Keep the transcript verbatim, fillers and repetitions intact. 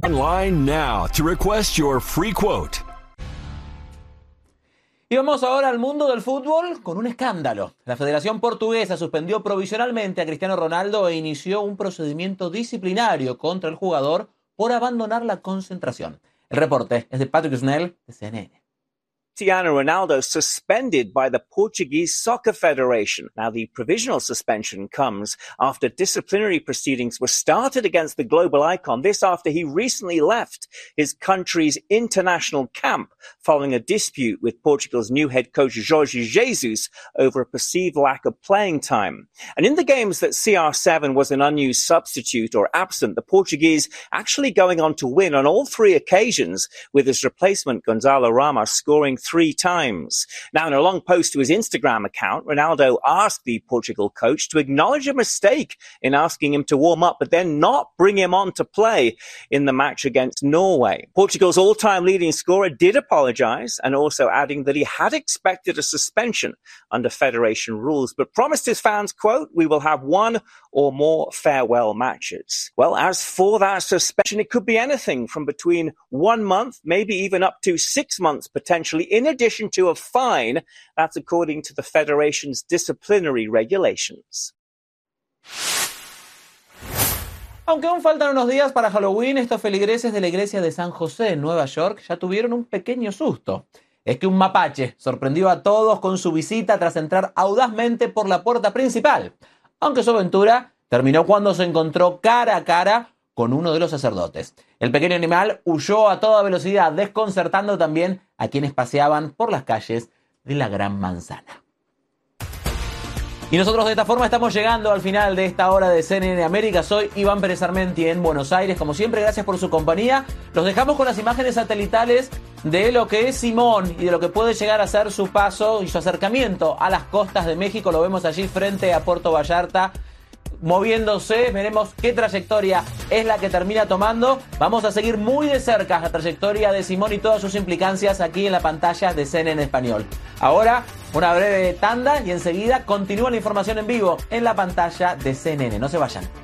Online now to request your free quote. Y vamos ahora al mundo del fútbol con un escándalo. La Federación Portuguesa suspendió provisionalmente a Cristiano Ronaldo e inició un procedimiento disciplinario contra el jugador por abandonar la concentración. El reporte es de Patrick Snell, de C N N. Cristiano Ronaldo suspended by the Portuguese Soccer Federation. Now, the provisional suspension comes after disciplinary proceedings were started against the global icon. This after he recently left his country's international camp following a dispute with Portugal's new head coach Jorge Jesus over a perceived lack of playing time. And in the games that C R seven was an unused substitute or absent, the Portuguese actually going on to win on all three occasions, with his replacement Gonzalo Ramos scoring three times. Now, in a long post to his Instagram account, Ronaldo asked the Portugal coach to acknowledge a mistake in asking him to warm up, but then not bring him on to play in the match against Norway. Portugal's all-time leading scorer did apologise, and also adding that he had expected a suspension under federation rules, but promised his fans, quote, "We will have one or more farewell matches." Well, as for that suspension, it could be anything from between one month, maybe even up to six months potentially, in addition to a fine. That's according to the Federation's disciplinary regulations. Aunque aún faltan unos días para Halloween, estos feligreses de la iglesia de San José en Nueva York ya tuvieron un pequeño susto. Es que un mapache sorprendió a todos con su visita tras entrar audazmente por la puerta principal, aunque su aventura terminó cuando se encontró cara a cara con uno de los sacerdotes. El pequeño animal huyó a toda velocidad, desconcertando también a quienes paseaban por las calles de la Gran Manzana. Y nosotros de esta forma estamos llegando al final de esta hora de C N N América. Soy Iván Pérez Armenti en Buenos Aires. Como siempre, gracias por su compañía. Los dejamos con las imágenes satelitales de lo que es Simón y de lo que puede llegar a ser su paso y su acercamiento a las costas de México. Lo vemos allí frente a Puerto Vallarta, moviéndose. Veremos qué trayectoria es la que termina tomando. Vamos a seguir muy de cerca la trayectoria de Simón y todas sus implicancias aquí en la pantalla de C N N Español. Ahora, una breve tanda y enseguida continúa la información en vivo en la pantalla de C N N. No se vayan.